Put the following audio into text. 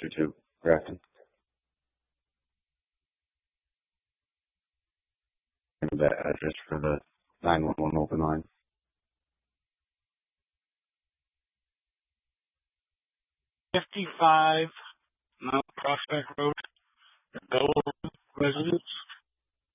closer to Grafton. And that address for the 911 open line. 55 Mount Prospect Road, Belleville residence.